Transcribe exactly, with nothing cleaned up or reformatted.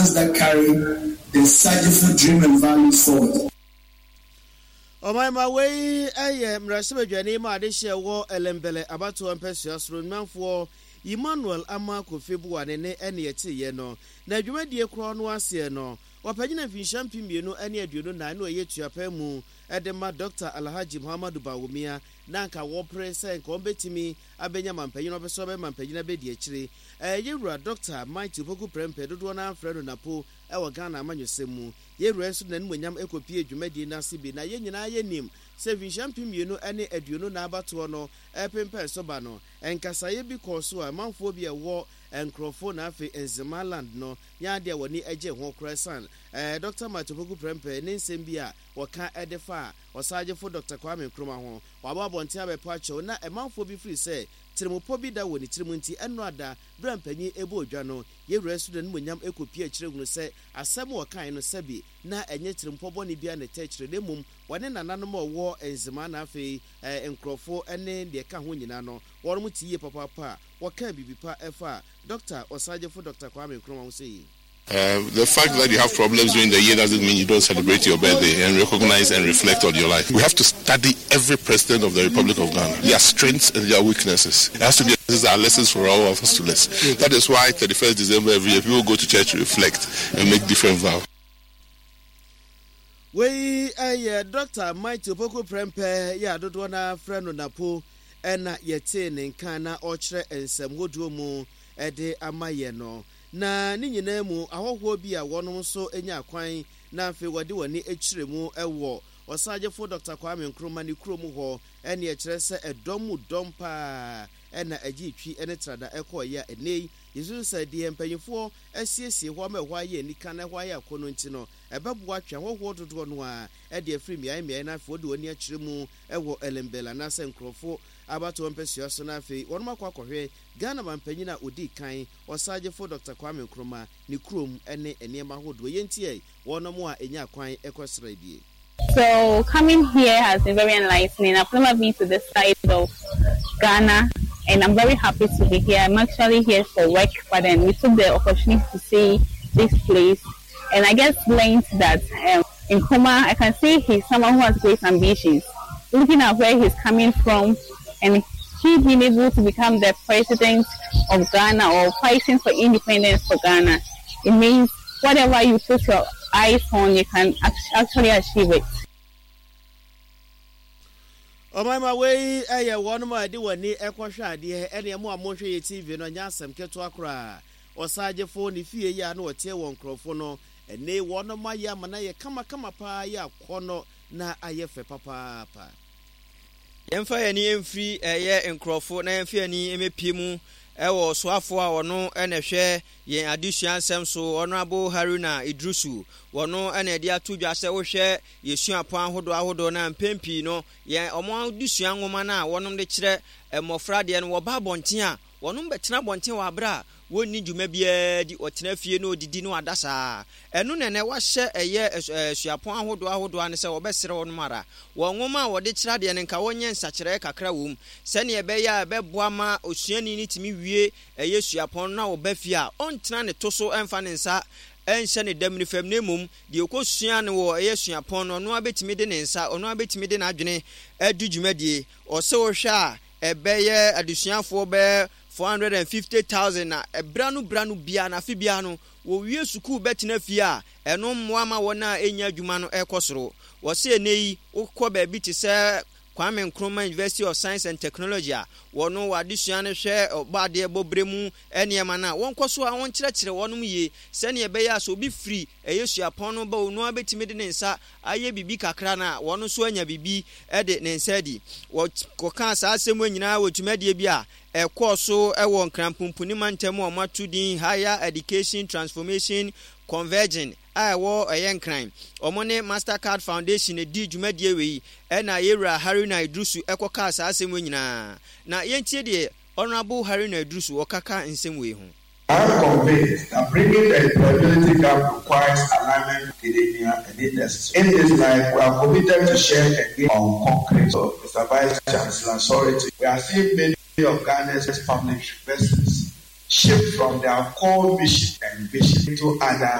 ones that carry the Sajifo dream and values forward. Oh my my way, I am Rasabajani, my Adesha war, Elembele, Abato and Pesios, Runman for Emmanuel Amako Fibu and any at Yeno. Now you made the crown was here no. Or Pagina Fisham Pimino, any of you know, I know yet your pemu, Edema Doctor Alhaji Muhammadu Bawumia, Nanka War Press and Combat me, Abenyaman Payino Besobe and Pagina Bediachri, a Yura Doctor, Mighty Poku Prempe, Dudwana, Fredo Napo, our Ghana Manusemu, ye rest and when Yam Eco Pia Jumedi Nasibi, na yen na yenim, Saving Champim, you know, any eduno Nabatuano, Epempe Sobano, and Casaye because so a Manphobia war and Crofona Fe and Zemaland no, Yadia Wani Eje Ho Crescent, Doctor Matupuku Prempe, Ninsembia, or Can Edefa, or Sergeant for Doctor Kwame Nkrumah, or Babontia Pacho, na a Manphobi free say. Timopobi da woni Trimunti and Rada, Brampenny Ebo Jano, ye resident when Yam Eco P H will say, a some more kind of Sebi, na and yet Trimpoboni behind the touch the mum, one in an animal war and Zemana Fe and Crofo and then the Kahunino, one with ye papa, what can be pa F. Doctor or Sergeant for Doctor Kwame Nkrumah say. Uh, the fact that you have problems during the year doesn't mean you don't celebrate your birthday and recognize and reflect on your life. We have to study every president of the Republic of Ghana, their strengths and their weaknesses. It has to be these are lessons for all of us to learn. That is why thirty-first December every year people go to church to reflect and make different vows. We uh, Doctor Mighty Poku Prempe, ya Dodwana friend Napo, and not yet in Kana Orchard and some Woodromo Ede Amayeno. Na ni nyina mu ahọhọ bi a wono so enya kwan na afi wode wani echire mu ewo osagefo Doctor Kwame Nkrumah ni krom ho ene e kire se edom dom pa ena agitwi ene trada ekoya enei yesu se de empanyefo asiesie ho ma hwa ye nika na hwa ya kono nti no ebebu atwa hoho dodo no a e de afri mi ai na afi wode wani akire mu ewo elembela na se nkrofo abato mpesua so na afi wono makwa akohwe Ghana mampanyina odi kan osagefo Doctor Kwame Nkrumah ni krom ene enema hodo yentie wono mo a enya kwan ekosra die. So coming here has been very enlightening. I've never been to this side of Ghana, and I'm very happy to be here. I'm actually here for work, but then we took the opportunity to see this place, and I just learned that um, in Nkrumah, I can see he's someone who has great ambitions. Looking at where he's coming from, and he being able to become the president of Ghana or fighting for independence for Ghana, it means whatever you put your eyes on, you can actually achieve it. Oh my my way, I one more do one near Equasha, dear, any more motion T V no Yasam Keto Akra, or Sajefo, if you ya no tear one crofono, and nay one of my Yamanaya come a come up, ya corner, na ayefe papa. Yemfa any free a year in Crawford, na yemfa any M P mu. Ewo swafo a wono ene hwe yen adusua nsem so honorable Haruna Idrusu wono ene de atudwa se wo hwe yesua pon ahodo ahodo na mpempi no yen omo adusua nwoma na wonom de kire emofra de no wo ba bonten a wonom betena bonten wa bra woni djuma bia di otena fie no odidi no adasa enu nene wa hye eye suapon ahodo ahodo ane se wo besere wonom ara wo nwoma wo de kire de ne nka wonye nsakire kakra wom se ne ebe ya beboa ma osuani ni timi wie eye suapon na wo ba fie a ontena ne to so emfa ne nsa ense ne dam ne fam ne mum de okosua ne wo eye suapon no no abetimi de ne nsa ono abetimi de na adwene adu djumadie o se wo hwe a ebe ye adusuafo be four hundred fifty thousand na ebranu branu bia na fibia no wo wie suku betina fie a eno mmoa ma wona enya adwuma no ekosoro wo se eneyi ukọ ba bi ti se Kwame Nkrumah University of Science and Technology a wono wadesua ne hwe obade bobremu eniema na wonkoso a won kirekire wonom ye se ne ebe ya so bi free eyesua pon no ba onu abetimi de ne nsa aye bibi kakra na wono so anya bibi e de ne nsa di wo koka sa asemu nyina wotumade bi a ekoso ewo nkrampumpuni mantem o matudin higher education transformation converging awo ayen crime omone Mastercard Foundation di djumadie we e na yewra Haruna Idrusu ekoka asasem nyina na yentie de honorable Haruna Idrusu okaka nsem we ho. I am convinced that bringing the employability gap requires alignment with academia and industry. In this life, we are committed to share again on concrete. So, Mister Vice Chancellor, sorry to we are seeing many of Ghana's public universities shift from their core mission and vision to other